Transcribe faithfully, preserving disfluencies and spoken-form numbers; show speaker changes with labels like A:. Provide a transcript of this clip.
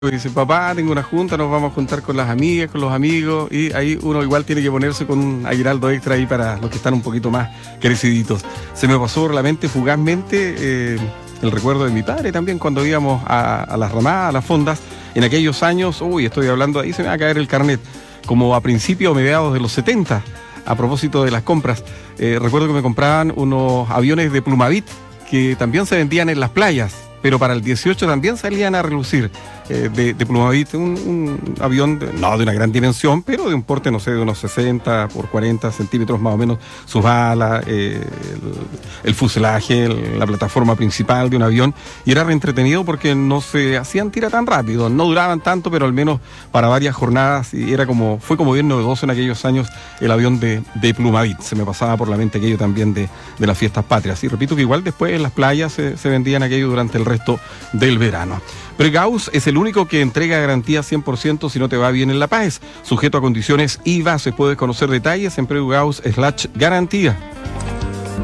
A: Dice, papá, tengo una junta, nos vamos a juntar con las amigas, con los amigos, y ahí uno igual tiene que ponerse con un aguinaldo extra ahí para los que están un poquito más creciditos. Se me pasó por la mente fugazmente eh, el recuerdo de mi padre también cuando íbamos a, a las ramadas, a las fondas, en aquellos años, uy, estoy hablando, ahí se me va a caer el carnet, como a principios o mediados de los setenta, a propósito de las compras. Eh, recuerdo que me compraban unos aviones de Plumavit que también se vendían en las playas, pero para el dieciocho también salían a relucir eh, de, de Plumavit, un, un avión, de, no de una gran dimensión, pero de un porte, no sé, de unos sesenta por cuarenta centímetros más o menos, sus alas, eh, el, el fuselaje, el, la plataforma principal de un avión, y era reentretenido porque no se hacían tira tan rápido, no duraban tanto, pero al menos para varias jornadas, y era como, fue como bien novedoso en aquellos años el avión de, de Plumavit. Se me pasaba por la mente aquello también de, de las fiestas patrias, y repito que igual después en las playas se, se vendían aquello durante el resto del verano. Pregaus es el único que entrega garantía cien por ciento si no te va bien en La Paz, sujeto a condiciones y bases. Puedes conocer detalles en Pregaus slash garantía.